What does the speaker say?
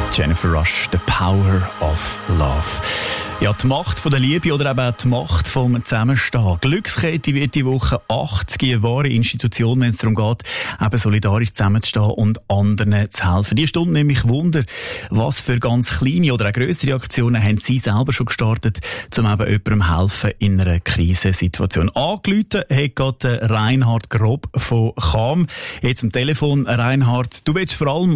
Jennifer Rush, The Power of Love. Ja, die Macht von der Liebe oder eben auch die Macht vom Zusammenstehen. Glückskette wird die Woche 80, eine wahre Institution, wenn es darum geht, eben solidarisch zusammenzustehen und anderen zu helfen. Die Stunde nämlich Wunder, was für ganz kleine oder auch grössere Aktionen haben Sie selber schon gestartet, um eben jemandem helfen in einer Krisensituation. Angerufen hat gerade Reinhard Grob von Cham. Jetzt am Telefon, Reinhard, du willst vor allem